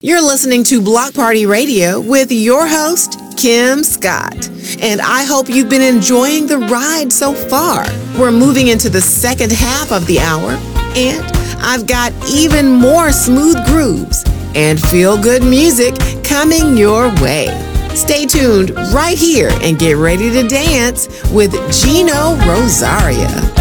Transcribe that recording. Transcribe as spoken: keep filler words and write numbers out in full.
You're listening to Block Party Radio with your host, Kim Scott. And I hope you've been enjoying the ride so far. We're moving into the second half of the hour, and I've got even more smooth grooves and feel-good music coming your way. Stay tuned right here and get ready to dance with Gino Rosaria.